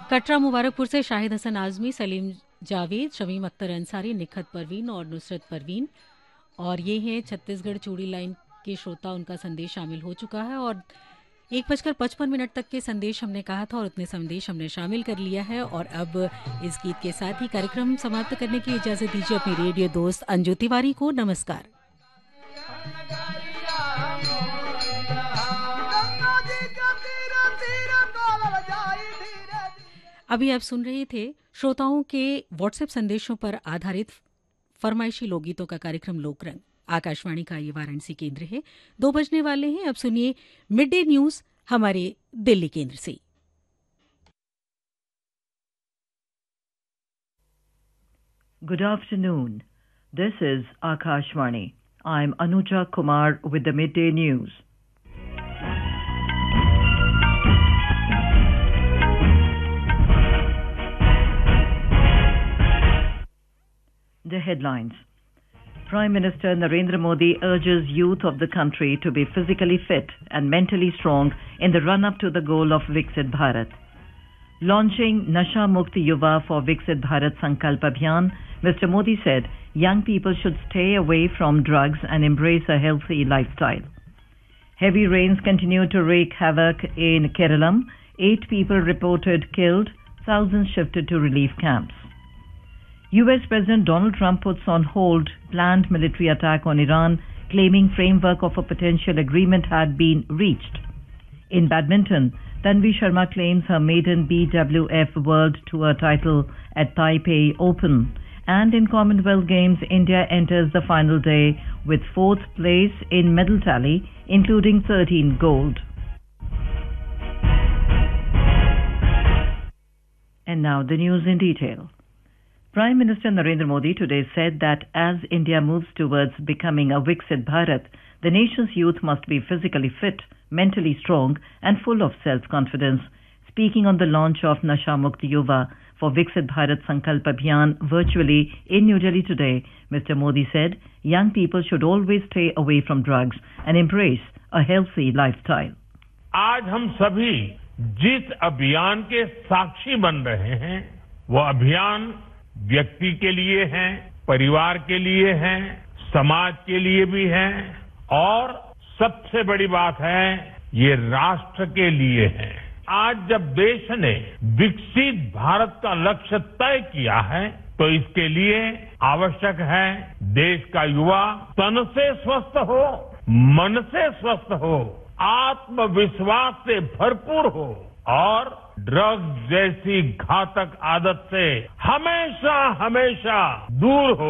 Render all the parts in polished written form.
कटरा मुबारकपुर से शाहिद हसन आजमी, सलीम जावेद, शमीम अख्तर अंसारी, निखत परवीन और नुसरत परवीन, और ये हैं छत्तीसगढ़ चूड़ी लाइन के श्रोता। उनका संदेश शामिल हो चुका है और 1:55 तक के संदेश हमने कहा था और उतने संदेश हमने शामिल कर लिया है। और अब इस गीत के साथ ही कार्यक्रम समाप्त करने की इजाजत दीजिए अपनी रेडियो दोस्त अंजू तिवारी को। नमस्कार। अभी आप सुन रहे थे श्रोताओं के व्हाट्सएप संदेशों पर आधारित फरमाइशी लोकगीतों का कार्यक्रम लोकरंग। आकाशवाणी का ये वाराणसी केंद्र है। 2 बजने वाले हैं। अब सुनिए मिड डे न्यूज हमारे दिल्ली केंद्र से। Good afternoon. This is Akashvani. I'm Anuja Kumar with the midday news. The headlines. Prime Minister Narendra Modi urges youth of the country to be physically fit and mentally strong in the run-up to the goal of Viksit Bharat. Launching Nasha Mukti Yuva for Viksit Bharat Sankalp Abhiyan, Mr. Modi said young people should stay away from drugs and embrace a healthy lifestyle. Heavy rains continue to wreak havoc in Kerala. 8 people reported killed, thousands shifted to relief camps. US President Donald Trump puts on hold planned military attack on Iran, claiming framework of a potential agreement had been reached. In badminton, Tanvi Sharma claims her maiden BWF World Tour title at Taipei Open. And in Commonwealth Games, India enters the final day with 4th place in medal tally, including 13 gold. And now the news in detail. Prime Minister Narendra Modi today said that as India moves towards becoming a Viksit Bharat, the nation's youth must be physically fit, mentally strong and full of self-confidence. Speaking on the launch of Nasha Mukti Yuva for Viksit Bharat Sankalp Abhiyan virtually in New Delhi today, Mr. Modi said young people should always stay away from drugs and embrace a healthy lifestyle. आज हम सभी जिस अभियान के साक्षी बन रहे हैं, वो अभियान व्यक्ति के लिए है, परिवार के लिए है, समाज के लिए भी है और सबसे बड़ी बात है ये राष्ट्र के लिए है। आज जब देश ने विकसित भारत का लक्ष्य तय किया है तो इसके लिए आवश्यक है देश का युवा तन से स्वस्थ हो, मन से स्वस्थ हो, आत्मविश्वास से भरपूर हो और ड्रग्स जैसी घातक आदत से हमेशा हमेशा दूर हो।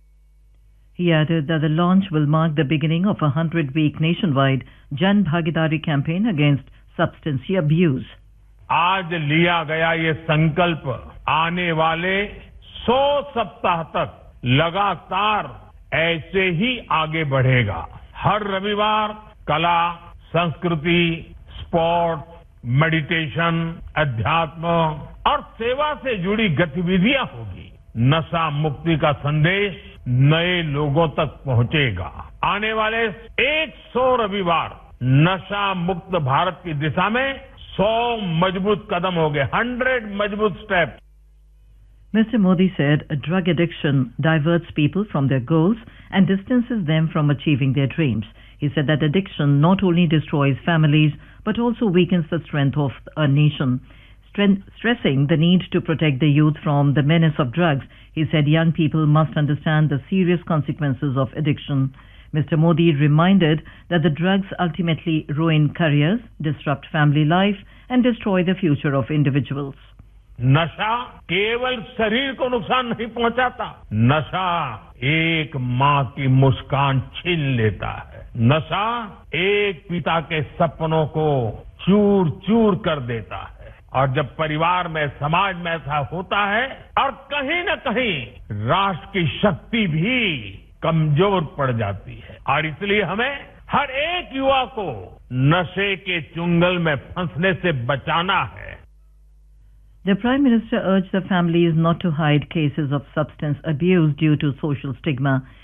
He added that the launch will mark the beginning of a 100-week nationwide Jan Bhagidari campaign against substance abuse. आज लिया गया ये संकल्प आने वाले 100 सप्ताह तक लगातार ऐसे ही आगे बढ़ेगा। हर रविवार कला, संस्कृति, स्पोर्ट्स, मेडिटेशन, अध्यात्म और सेवा से जुड़ी गतिविधियां होगी। नशा मुक्ति का संदेश नए लोगों तक पहुंचेगा। आने वाले 100 रविवार नशा मुक्त भारत की दिशा में 100 मजबूत कदम होंगे, 100 मजबूत step. Mr. Modi said drug addiction diverts people from their goals and distances them from achieving their dreams. He said that addiction not only destroys families but also weakens the strength of a nation. Stressing the need to protect the youth from the menace of drugs, he said young people must understand the serious consequences of addiction. Mr. Modi reminded that the drugs ultimately ruin careers, disrupt family life and destroy the future of individuals. नशा केवल शरीर को नुकसान नहीं पहुंचाता, नशा एक माँ की मुस्कान छीन लेता है। नशा एक पिता के सपनों को चूर चूर कर देता है और जब परिवार में, समाज में ऐसा होता है और कहीं न कहीं राष्ट्र की शक्ति भी कमजोर पड़ जाती है और इसलिए हमें हर एक युवा को नशे के चुंगल में फंसने से बचाना है। The Prime Minister urged the families not to hide cases of substance abuse due to social stigma.